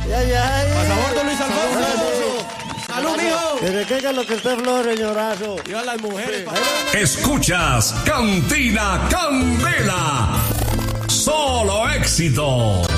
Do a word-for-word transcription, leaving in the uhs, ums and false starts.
ay, ay. Pasabor, don Luis Alfonso. ¡Salud, mijo! Que se queja lo que esté flor, señorazo. Y a las mujeres, papá. Escuchas Cantina Candela. Solo éxitos.